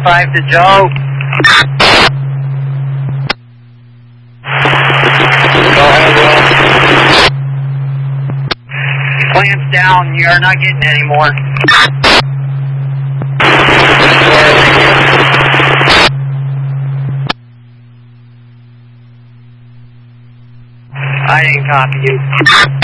5 to Joe. Go ahead, Will. Clamps down, you are not getting any more. I didn't copy you.